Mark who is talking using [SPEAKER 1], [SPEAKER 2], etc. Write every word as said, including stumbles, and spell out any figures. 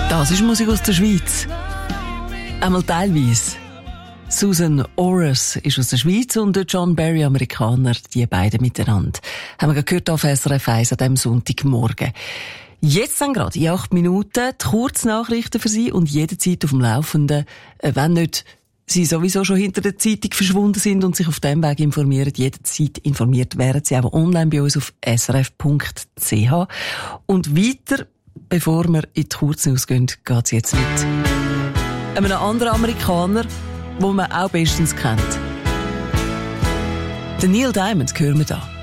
[SPEAKER 1] Das ist Musik aus der Schweiz. Einmal teilweise. Susan Orris ist aus der Schweiz und John Barry, Amerikaner, die beiden miteinander. Haben wir gehört auf S R F eins an diesem Sonntagmorgen. Jetzt dann gerade in acht Minuten die Kurznachrichten für Sie und jederzeit auf dem Laufenden, wenn nicht Sie sowieso schon hinter der Zeitung verschwunden sind und sich auf dem Weg informieren. Jederzeit informiert werden Sie auch online bei uns auf s r f punkt c h. Und weiter, bevor wir in die Kurznews gehen, geht es jetzt mit einem anderen Amerikaner, den man auch bestens kennt. Den Neil Diamond hören wir da.